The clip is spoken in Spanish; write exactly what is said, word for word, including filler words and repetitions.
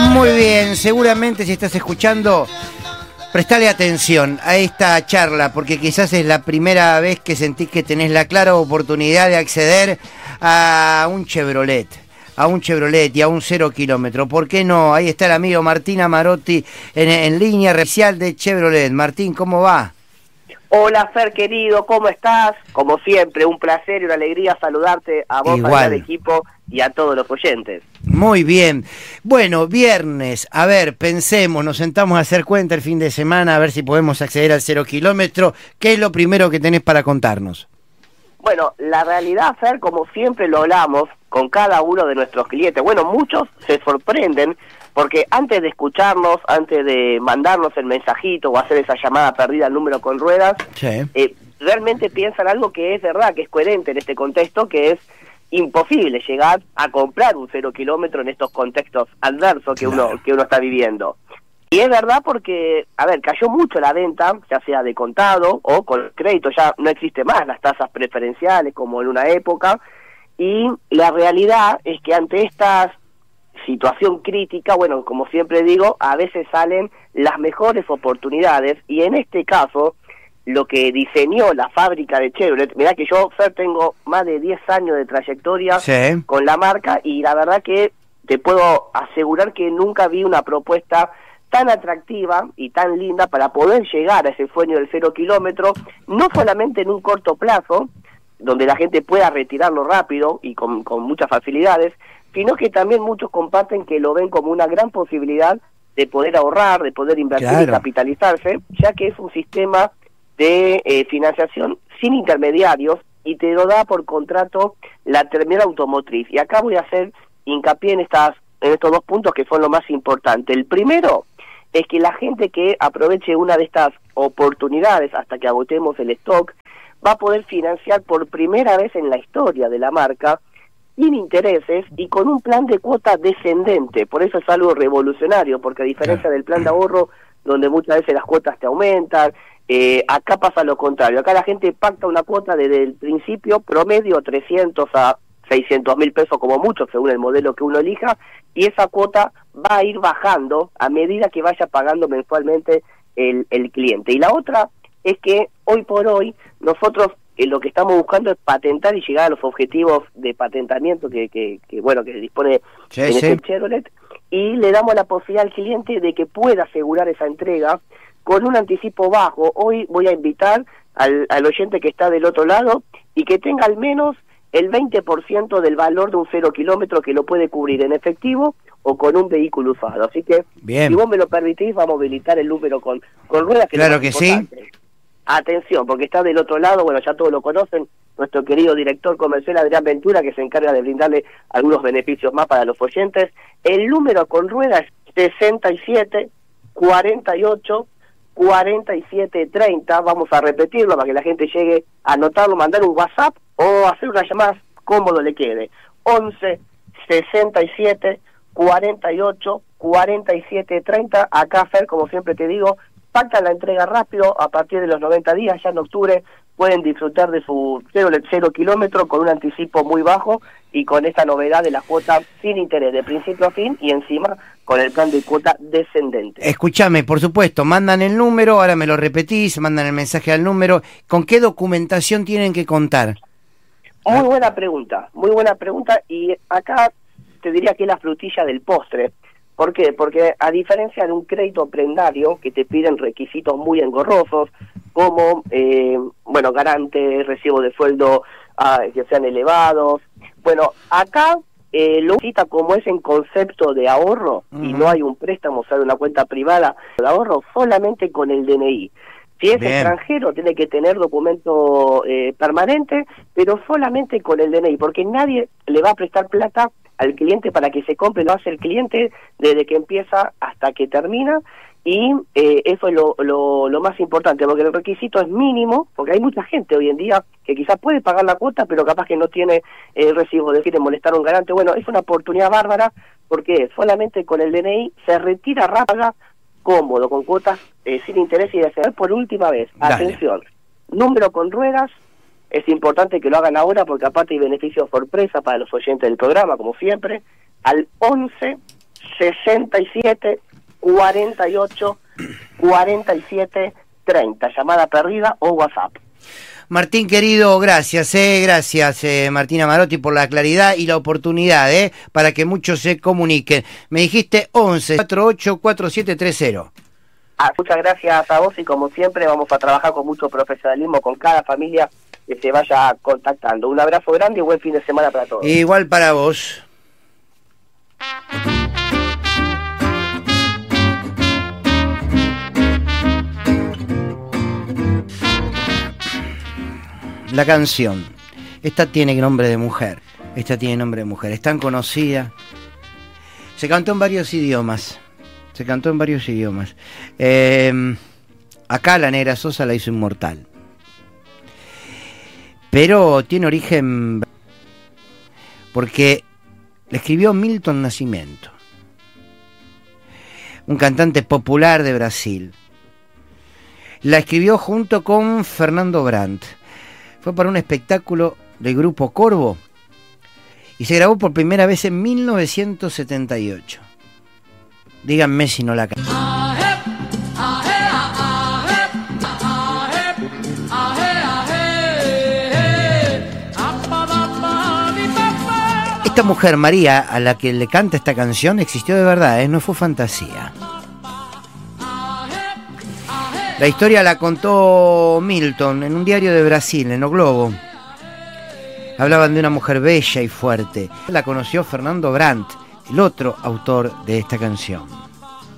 Muy bien, seguramente si estás escuchando, prestale atención a esta charla, porque quizás es la primera vez que sentís que tenés la clara oportunidad de acceder a un Chevrolet, a un Chevrolet y a un cero kilómetro. ¿Por qué no? Ahí está el amigo Martín Amarotti en, en línea oficial de Chevrolet. Martín, ¿cómo va? Hola, Fer, querido, ¿cómo estás? Como siempre, un placer y una alegría saludarte a vos, al equipo y a todos los oyentes. Muy bien. Bueno, viernes, a ver, pensemos, nos sentamos a hacer cuenta el fin de semana, a ver si podemos acceder al cero kilómetro. ¿Qué es lo primero que tenés para contarnos? Bueno, la realidad, Fer, como siempre lo hablamos con cada uno de nuestros clientes. Bueno, muchos se sorprenden porque antes de escucharnos, antes de mandarnos el mensajito o hacer esa llamada perdida al número con ruedas, sí. eh, realmente piensan algo que es verdad, que es coherente en este contexto, que es imposible llegar a comprar un cero kilómetro en estos contextos adversos que Claro. uno que uno está viviendo. Y es verdad porque, a ver, cayó mucho la venta, ya sea de contado o con crédito, ya no existe más las tasas preferenciales como en una época, y la realidad es que ante esta situación crítica, bueno, como siempre digo, a veces salen las mejores oportunidades, y en este caso, lo que diseñó la fábrica de Chevrolet, mirá que yo, Fer, tengo más de diez años de trayectoria Sí. con la marca, y la verdad que te puedo asegurar que nunca vi una propuesta tan atractiva y tan linda para poder llegar a ese sueño del cero kilómetro, no solamente en un corto plazo, donde la gente pueda retirarlo rápido y con, con muchas facilidades, sino que también muchos comparten que lo ven como una gran posibilidad de poder ahorrar, de poder invertir Claro. y capitalizarse, ya que es un sistema de eh, financiación sin intermediarios y te lo da por contrato la terminal automotriz. Y acá voy a hacer hincapié en, estas, en estos dos puntos que son lo más importante. El primero es que la gente que aproveche una de estas oportunidades hasta que agotemos el stock va a poder financiar por primera vez en la historia de la marca sin intereses y con un plan de cuota descendente. Por eso es algo revolucionario, porque a diferencia del plan de ahorro, donde muchas veces las cuotas te aumentan, eh, acá pasa lo contrario. Acá la gente pacta una cuota desde el principio, promedio trescientos a seiscientos mil pesos como mucho, según el modelo que uno elija, y esa cuota va a ir bajando a medida que vaya pagando mensualmente el, el cliente. Y la otra es que hoy por hoy nosotros eh, lo que estamos buscando es patentar y llegar a los objetivos de patentamiento que, que, que bueno, que dispone Sí, en sí. este Chevrolet, y le damos la posibilidad al cliente de que pueda asegurar esa entrega con un anticipo bajo. Hoy voy a invitar al, al oyente que está del otro lado y que tenga al menos el veinte por ciento del valor de un cero kilómetro, que lo puede cubrir en efectivo o con un vehículo usado. Así que, Bien. si vos me lo permitís, vamos a habilitar el número con, con ruedas. Que Claro es lo más que sí. importante. Atención, porque está del otro lado, bueno, ya todos lo conocen, nuestro querido director comercial Adrián Ventura, que se encarga de brindarle algunos beneficios más para los oyentes. El número con ruedas es sesenta y siete, cuarenta y ocho, cuarenta y siete, treinta. Vamos a repetirlo para que la gente llegue a anotarlo, mandar un WhatsApp o hacer una llamada cómodo le quede. once, sesenta y siete, cuarenta y ocho, cuarenta y siete, treinta. Acá, Fer, como siempre te digo, pactan la entrega rápido. A partir de los noventa días, ya en octubre, pueden disfrutar de su cero, cero kilómetro con un anticipo muy bajo y con esta novedad de la cuota sin interés de principio a fin, y encima con el plan de cuota descendente. Escúchame, por supuesto, mandan el número, ahora me lo repetís, mandan el mensaje al número. ¿Con qué documentación tienen que contar? Muy buena pregunta, muy buena pregunta, y acá te diría que es la frutilla del postre. ¿Por qué? Porque a diferencia de un crédito prendario, que te piden requisitos muy engorrosos, como, eh, bueno, garante, recibo de sueldo ah, que sean elevados, bueno, acá eh, lo cita como es en concepto de ahorro, uh-huh. y no hay un préstamo, o sea, una cuenta privada de ahorro, solamente con el D N I. Si es Bien. extranjero, tiene que tener documento eh, permanente, pero solamente con el D N I, porque nadie le va a prestar plata al cliente para que se compre, lo hace el cliente desde que empieza hasta que termina, y eh, eso es lo, lo, lo más importante, porque el requisito es mínimo, porque hay mucha gente hoy en día que quizás puede pagar la cuota, pero capaz que no tiene eh, recibo, es decir, molestar a un garante. Bueno, es una oportunidad bárbara, porque solamente con el D N I se retira rápida, cómodo, con cuotas eh, sin interés y de hacer por última vez. Dale. Atención, número con ruedas, es importante que lo hagan ahora, porque aparte hay beneficios sorpresa para los oyentes del programa, como siempre, al once, sesenta y siete, cuarenta y ocho, cuarenta y siete, treinta. Llamada perdida o WhatsApp. Martín, querido, gracias, eh, gracias, eh, Martina Marotti, por la claridad y la oportunidad, eh, para que muchos se comuniquen. Me dijiste once, cuarenta y ocho, cuarenta y siete treinta. Ah, muchas gracias a vos y como siempre vamos a trabajar con mucho profesionalismo con cada familia que se vaya contactando. Un abrazo grande y buen fin de semana para todos. Igual para vos. La canción, esta tiene nombre de mujer, esta tiene nombre de mujer, es tan conocida, se cantó en varios idiomas, se cantó en varios idiomas, eh, acá la Negra Sosa la hizo inmortal, pero tiene origen porque la escribió Milton Nascimento, un cantante popular de Brasil, la escribió junto con Fernando Brandt. Fue para un espectáculo del grupo Corvo y se grabó por primera vez en mil novecientos setenta y ocho. Díganme si no la canté. Esta mujer, María, a la que le canta esta canción, existió de verdad, ¿eh? No fue fantasía. La historia la contó Milton en un diario de Brasil, en O Globo. Hablaban de una mujer bella y fuerte. La conoció Fernando Brandt, el otro autor de esta canción.